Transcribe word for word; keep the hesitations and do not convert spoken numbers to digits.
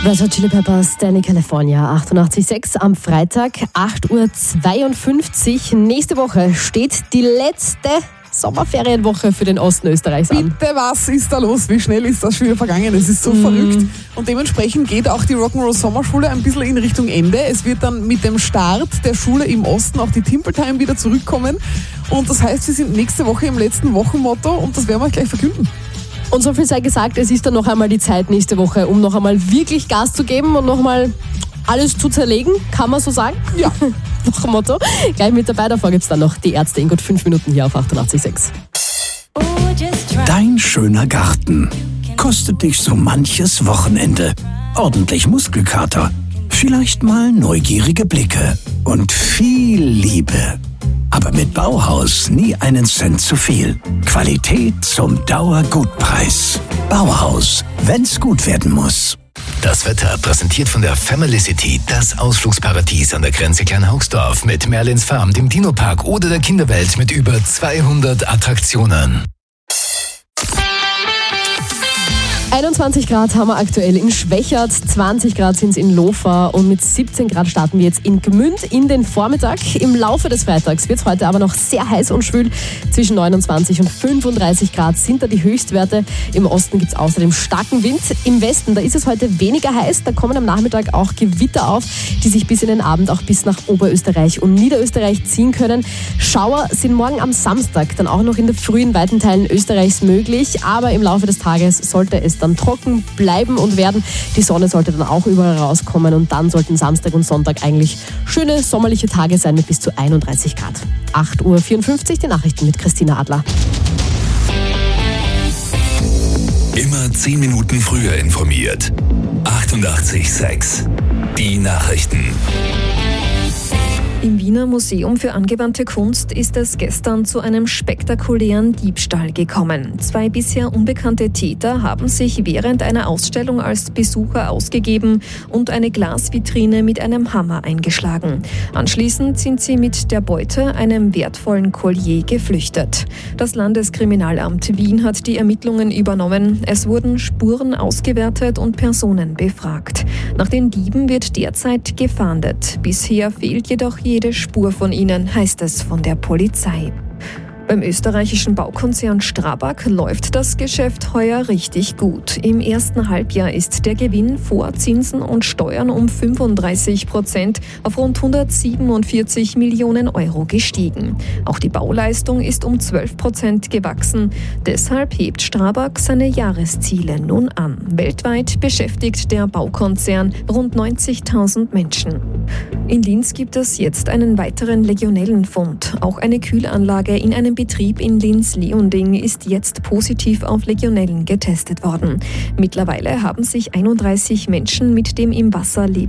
Red Hot Chili Peppers, Danny California, achtundachtzig Komma sechs am Freitag, acht Uhr zweiundfünfzig. Nächste Woche steht die letzte Sommerferienwoche für den Osten Österreichs an. Bitte, was ist da los? Wie schnell ist das schon wieder vergangen? Es ist so mm. verrückt. Und dementsprechend geht auch die Rock'n'Roll Sommerschule ein bisschen in Richtung Ende. Es wird dann mit dem Start der Schule im Osten auch die Timple Time wieder zurückkommen. Und das heißt, wir sind nächste Woche im letzten Wochenmotto und das werden wir euch gleich verkünden. Und so viel sei gesagt, es ist dann noch einmal die Zeit nächste Woche, um noch einmal wirklich Gas zu geben und noch mal alles zu zerlegen, kann man so sagen? Ja. Wochenmotto. Gleich mit dabei, davor gibt es dann noch die Ärzte in gut fünf Minuten hier auf achtundachtzig Komma sechs. Dein schöner Garten kostet dich so manches Wochenende. Ordentlich Muskelkater, vielleicht mal neugierige Blicke und viel Liebe. Aber mit Bauhaus nie einen Cent zu viel. Qualität zum Dauergutpreis. Bauhaus, wenn's gut werden muss. Das Wetter präsentiert von der Family City, das Ausflugsparadies an der Grenze Kleinhaugsdorf mit Merlins Farm, dem Dino-Park oder der Kinderwelt mit über zweihundert Attraktionen. einundzwanzig Grad haben wir aktuell in Schwächert, zwanzig Grad sind es in Lofa und mit siebzehn Grad starten wir jetzt in Gmünd in den Vormittag. Im Laufe des Freitags wird es heute aber noch sehr heiß und schwül. Zwischen neunundzwanzig und fünfunddreißig Grad sind da die Höchstwerte. Im Osten gibt es außerdem starken Wind. Im Westen, da ist es heute weniger heiß. Da kommen am Nachmittag auch Gewitter auf, die sich bis in den Abend auch bis nach Oberösterreich und Niederösterreich ziehen können. Schauer sind morgen am Samstag dann auch noch in der Früh in weiten Teilen Österreichs möglich. Aber im Laufe des Tages sollte es dann trocken bleiben und werden. Die Sonne sollte dann auch überall rauskommen und dann sollten Samstag und Sonntag eigentlich schöne sommerliche Tage sein mit bis zu einunddreißig Grad. acht Uhr vierundfünfzig, die Nachrichten mit Christina Adler. Immer zehn Minuten früher informiert. achtundachtzig Komma sechs. Die Nachrichten. Im Wiener Museum für angewandte Kunst ist es gestern zu einem spektakulären Diebstahl gekommen. Zwei bisher unbekannte Täter haben sich während einer Ausstellung als Besucher ausgegeben und eine Glasvitrine mit einem Hammer eingeschlagen. Anschließend sind sie mit der Beute, einem wertvollen Collier, geflüchtet. Das Landeskriminalamt Wien hat die Ermittlungen übernommen. Es wurden Spuren ausgewertet und Personen befragt. Nach den Dieben wird derzeit gefahndet. Bisher fehlt jedoch jede Spur von ihnen, heißt es von der Polizei. Beim österreichischen Baukonzern Strabag läuft das Geschäft heuer richtig gut. Im ersten Halbjahr ist der Gewinn vor Zinsen und Steuern um fünfunddreißig Prozent auf rund hundertsiebenundvierzig Millionen Euro gestiegen. Auch die Bauleistung ist um zwölf Prozent gewachsen. Deshalb hebt Strabag seine Jahresziele nun an. Weltweit beschäftigt der Baukonzern rund neunzigtausend Menschen. In Linz gibt es jetzt einen weiteren Legionellenfund. Auch eine Kühlanlage in einem Betrieb in Linz-Leonding ist jetzt positiv auf Legionellen getestet worden. Mittlerweile haben sich einunddreißig Menschen mit dem im Wasser lebenden